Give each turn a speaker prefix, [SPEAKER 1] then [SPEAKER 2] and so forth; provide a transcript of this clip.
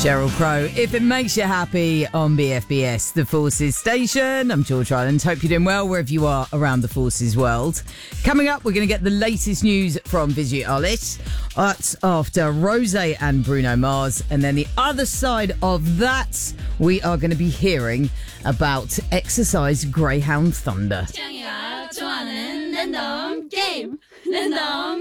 [SPEAKER 1] Sheryl Crow, If It Makes You Happy on BFBS, the Forces Station. I'm George Ryland. Hope you're doing well wherever you are around the Forces world. Coming up, we're going to get the latest news from Vijay Arlit. That's after Rose and Bruno Mars. And then the other side of that, we are going to be hearing about Exercise Greyhound Thunder.
[SPEAKER 2] 좋아하는 랜덤 게임 랜덤